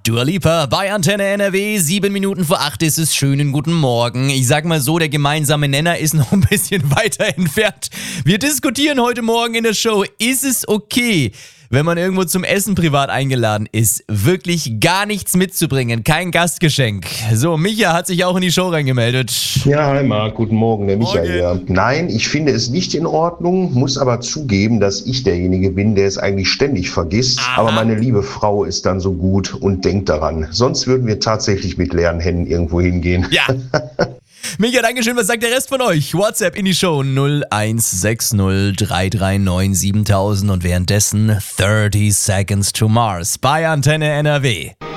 Dua Lipa bei Antenne NRW, 7 Minuten vor 8 ist es. Schönen guten Morgen. Ich sag mal so, der gemeinsame Nenner ist noch ein bisschen weiter entfernt. Wir diskutieren heute Morgen in der Show, ist es okay, wenn man irgendwo zum Essen privat eingeladen ist, wirklich gar nichts mitzubringen, kein Gastgeschenk. So, Micha hat sich auch in die Show reingemeldet. Ja, hi Marc, guten Morgen, der Micha Morgen. hier. Nein, ich finde es nicht in Ordnung, muss aber zugeben, dass ich derjenige bin, der es eigentlich ständig vergisst. Aha. Aber meine liebe Frau ist dann so gut und denkt daran. Sonst würden wir tatsächlich mit leeren Händen irgendwo hingehen. Ja. Micha, Dankeschön. Was sagt der Rest von euch? WhatsApp in die Show 0160 339 7000 und währenddessen 30 Seconds to Mars bei Antenne NRW.